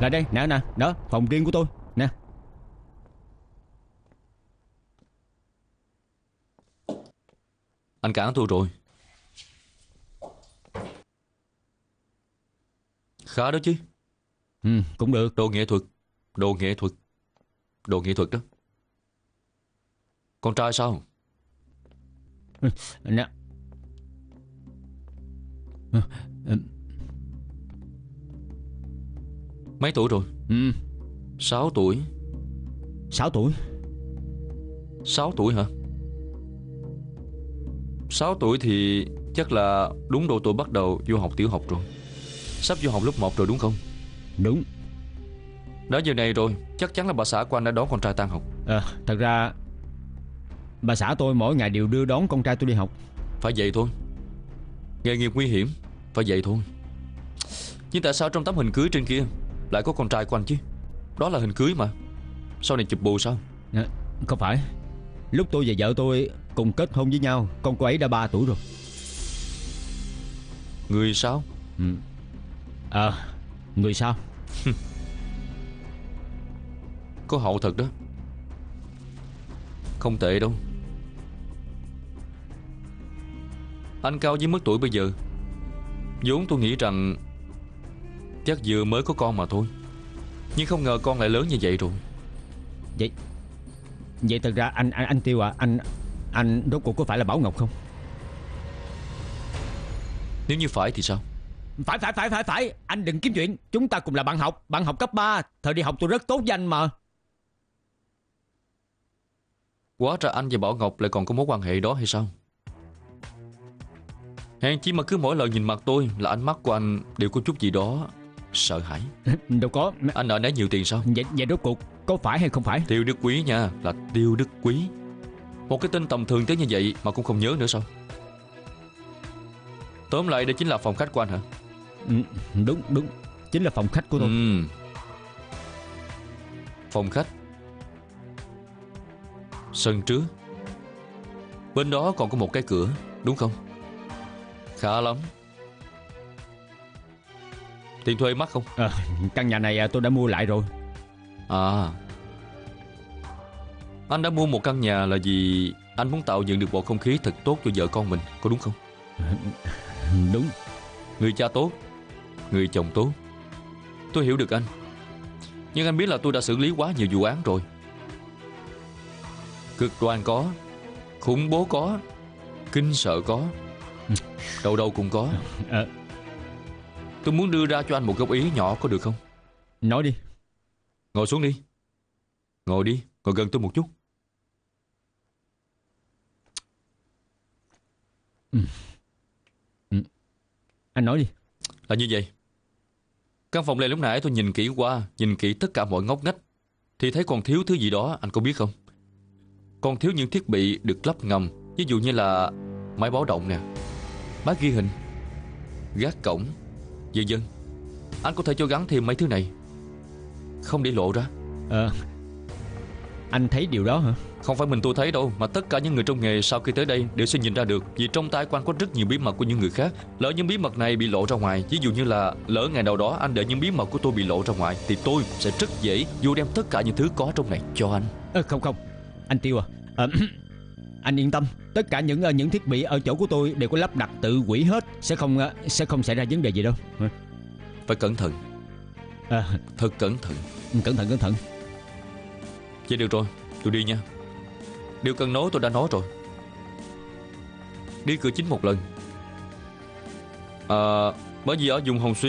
Lại đây, nè nè, đó, phòng riêng của tôi, nè. Anh cản tôi rồi. Khá đó chứ. Cũng được. Đồ nghệ thuật. Đồ nghệ thuật. Đồ nghệ thuật đó. Con trai sao? Nè. Mấy tuổi rồi? 6 tuổi. 6 tuổi. 6 tuổi hả? 6 tuổi thì chắc là đúng độ tuổi bắt đầu vô học tiểu học rồi. Sắp vô học lớp 1 rồi đúng không? Đúng. Đã giờ này rồi, chắc chắn là bà xã của anh đã đón con trai tan học. Thật ra bà xã tôi mỗi ngày đều đưa đón con trai tôi đi học. Phải vậy thôi. Nghề nghiệp nguy hiểm. Phải vậy thôi. Nhưng tại sao trong tấm hình cưới trên kia lại có con trai của anh chứ? Đó là hình cưới mà. Sau này chụp bù sao? Không phải. Lúc tôi và vợ tôi cùng kết hôn với nhau, con cô ấy đã 3 tuổi rồi. Người sao? Người sao? Có hậu thật đó. Không tệ đâu. Anh cao với mức tuổi bây giờ. vốn tôi nghĩ rằng chắc vừa mới có con mà thôi. Nhưng không ngờ con lại lớn như vậy rồi. Vậy thật ra anh Tiêu à, anh rốt cuộc có phải là Bảo Ngọc không? Nếu như phải thì sao? Phải. Anh đừng kiếm chuyện. Chúng ta cùng là bạn học cấp 3. Thời đi học tôi rất tốt với anh mà. Quá ra anh và Bảo Ngọc lại còn có mối quan hệ đó hay sao? Hèn chi mà cứ mỗi lần nhìn mặt tôi là ánh mắt của anh đều có chút gì đó sợ hãi. Đâu có. Anh nợ nấy nhiều tiền sao? Vậy rốt cuộc có phải hay không phải? Tiêu Đức Quý nha, là Tiêu Đức Quý. Một cái tên tầm thường tới như vậy mà cũng không nhớ nữa sao? Tóm lại đây chính là phòng khách của anh hả? Đúng. Chính là phòng khách của tôi. Phòng khách. Sân trước. Bên đó còn có một cái cửa, đúng không? Khá lắm. Tiền thuê mắc không? Căn nhà này tôi đã mua lại rồi. Anh đã mua một căn nhà là vì anh muốn tạo dựng được bầu không khí thật tốt cho vợ con mình, có đúng không? Đúng. Người cha tốt, người chồng tốt. Tôi hiểu được anh. Nhưng anh biết là tôi đã xử lý quá nhiều vụ án rồi. Cực đoan có, khủng bố có, kinh sợ có, đâu đâu cũng có. Tôi muốn đưa ra cho anh một góp ý nhỏ, có được không? Nói đi. Ngồi xuống đi. Ngồi đi, ngồi gần tôi một chút. Anh nói đi. Là như vậy. Căn phòng này lúc nãy tôi nhìn kỹ qua, nhìn kỹ tất cả mọi ngóc ngách, thì thấy còn thiếu thứ gì đó, anh có biết không? Còn thiếu những thiết bị được lắp ngầm. Ví dụ như là máy báo động nè, máy ghi hình, gác cổng, vân vân. Anh có thể cho gắn thêm mấy thứ này, không để lộ ra. Anh thấy điều đó hả? Không phải mình tôi thấy đâu, mà tất cả những người trong nghề sau khi tới đây đều sẽ nhìn ra được. Vì trong tay của anh có rất nhiều bí mật của những người khác. Lỡ những bí mật này bị lộ ra ngoài, ví dụ như là lỡ ngày nào đó anh để những bí mật của tôi bị lộ ra ngoài, thì tôi sẽ rất dễ vô đem tất cả những thứ có trong này cho anh. Không anh Tiêu à, anh yên tâm. Tất cả những thiết bị ở chỗ của tôi đều có lắp đặt tự hủy hết. Sẽ không xảy ra vấn đề gì đâu. Phải cẩn thận. Thật cẩn thận. Cẩn thận. Vậy được rồi, tôi đi nha. Điều cần nói tôi đã nói rồi. Đi cửa chính một lần. Bởi vì ở vùng Hồng Xuyên